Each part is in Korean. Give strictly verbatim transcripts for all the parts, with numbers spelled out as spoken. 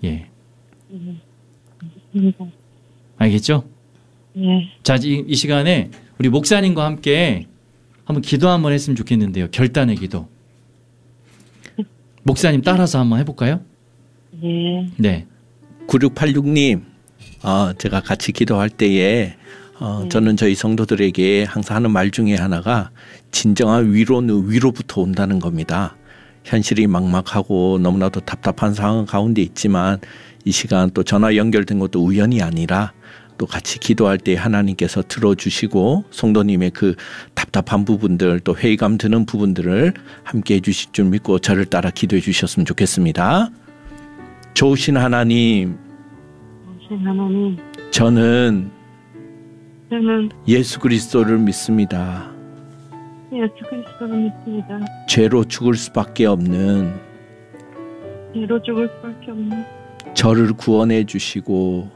예. 네. 알겠습니다. 알겠죠? 네. 자, 이, 이 시간에 우리 목사님과 함께 한번 기도 한번 했으면 좋겠는데요. 결단의 기도. 목사님 따라서 한번 해볼까요? 네. 네. 구육팔육 님, 어, 제가 같이 기도할 때에 어, 네. 저는 저희 성도들에게 항상 하는 말 중에 하나가 진정한 위로는 위로부터 온다는 겁니다. 현실이 막막하고 너무나도 답답한 상황 가운데 있지만 이 시간 또 전화 연결된 것도 우연이 아니라 또 같이 기도할 때 하나님께서 들어주시고 성도님의 그 답답한 부분들 또 회의감 드는 부분들을 함께 해주실 줄 믿고 저를 따라 기도해 주셨으면 좋겠습니다. 좋으신 하나님, 좋으신 하나님, 저는 저는 예수 그리스도를 믿습니다. 예수 그리스도를 믿습니다. 죄로 죽을 수밖에 없는 죄로 죽을 수밖에 없는 저를 구원해 주시고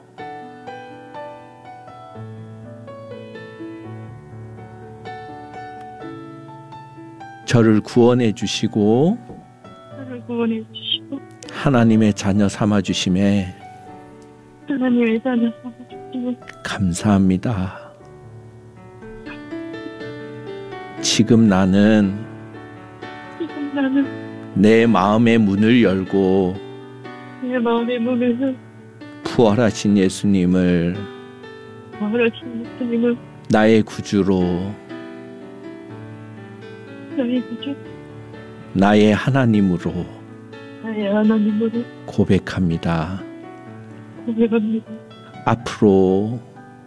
저를 구원해 주시고 저를 구원해 주시고 하나님의 자녀 삼아 주심에 하나님의 자녀 삼아 주시고 감사합니다. 지금 나는 지금 나는 내 마음의 문을 열고 내 마음의 문을 부활하신 예수님을 부활하신 예수님을 나의 구주로 나의 구주 나의 하나님으로 나의 하나님으로 고백합니다. 고백합니다. 앞으로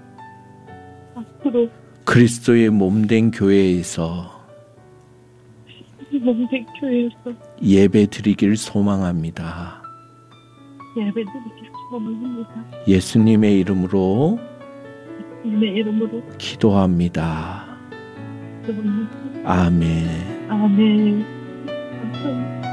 앞으로 그리스도의 몸된 교회에서 몸된 교회에서 예배 드리길 소망합니다. 예배드리길 소망합니다. 예수님의 이름으로 주님의 이름으로 기도합니다. 기도합니다. 아멘. 아멘. 감사합니다.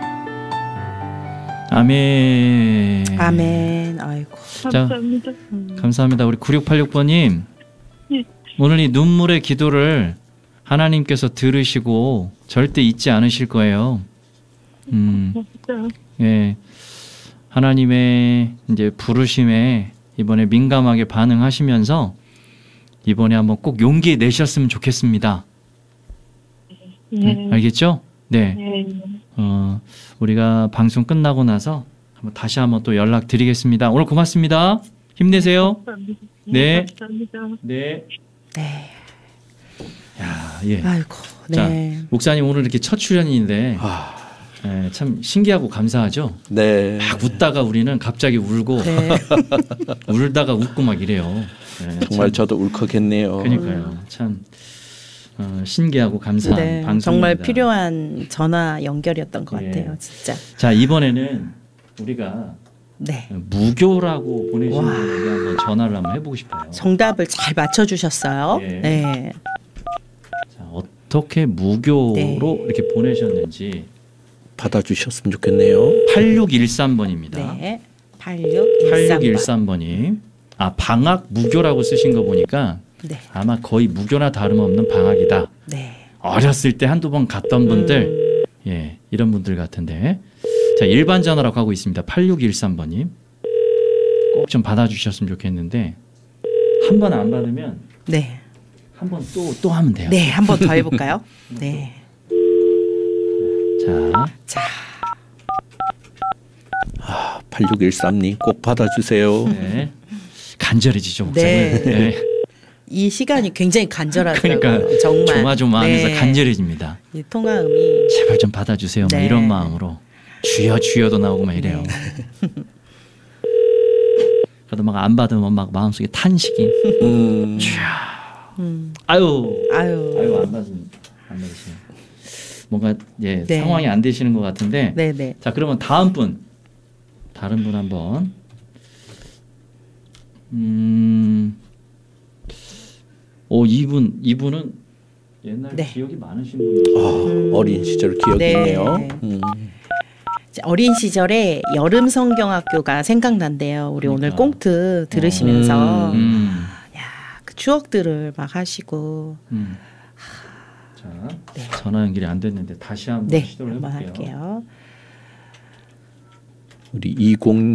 아멘. 아멘. 아이고. 감사합니다. 음. 감사합니다. 우리 구육팔육 번님. 예. 오늘 이 눈물의 기도를 하나님께서 들으시고 절대 잊지 않으실 거예요. 음, 진짜 예. 하나님의 이제 부르심에 이번에 민감하게 반응하시면서 이번에 한번 꼭 용기 내셨으면 좋겠습니다. 예. 네, 알겠죠? 네. 예. 어, 우리가 방송 끝나고 나서 한번 다시 한번 또 연락 드리겠습니다. 오늘 고맙습니다. 힘내세요. 감사합니다. 네. 감사합니다. 네. 네. 야, 예. 아이고. 자, 네. 목사님 오늘 이렇게 첫 출연인데 아, 예, 참 신기하고 감사하죠. 네. 막 웃다가 우리는 갑자기 울고 네. 울다가 웃고 막 이래요. 예, 정말 참, 저도 울컥했네요. 그러니까요. 참 어, 신기하고 감사한 네. 방송입니다. 정말 필요한 전화 연결이었던 것 예. 같아요. 진짜. 자, 이번에는 우리가 네. 무교라고 보내신 와. 분에게 한번 전화를 한번 해보고 싶어요. 정답을 잘 맞춰주셨어요. 예. 네. 자, 어떻게 무교로 네. 이렇게 보내셨는지 받아주셨으면 좋겠네요. 팔육일삼 번입니다. 네. 팔육일삼 번. 팔육일삼 번님. 아, 방학 무교라고 쓰신 거 보니까 네. 아마 거의 무교나 다름없는 방학이다. 네. 어렸을 때 한두 번 갔던 분들, 음. 예, 이런 분들 같은데. 자, 일반 전화로 가고 있습니다. 팔육일삼 번님. 꼭 좀 받아주셨으면 좋겠는데, 한 번 안 받으면 네. 한 번 또, 또 하면 돼요. 네. 한 번 더 해볼까요? 네. 자, 자. 아, 팔육일삼 님 꼭 받아주세요. 네. 간절해지죠, 목사님. 네. 네. 이 시간이 굉장히 간절하더라고요. 그러니까 정말. 조마조마하면서 네. 간절해집니다. 이 통화음이 제발 좀 받아주세요. 막 네. 이런 마음으로. 주여 주여도 나오고 막 이래요. 그래도 막 안 받으면 막 마음속에 탄식이. 음, 음. 아유, 아유. 아유 안 받으면 안 받으시네. 뭔가 예 네. 상황이 안 되시는 것 같은데. 네네. 자, 그러면 다음 분, 다른 분 한번. 음, 오 이분 이분은 옛날 네. 기억이 많으신 분이죠. 아, 음. 어린 시절 기억이 네. 있네요. 음. 어린 시절에 여름 성경학교가 생각난대요. 우리 오늘 그러니까. 꽁트 들으시면서 음, 야, 그 추억들을 막 하시고 음. 자, 네. 전화 연결이 안 됐는데 다시 한번 네, 시도를 한번 해볼게요. 할게요. 우리 이공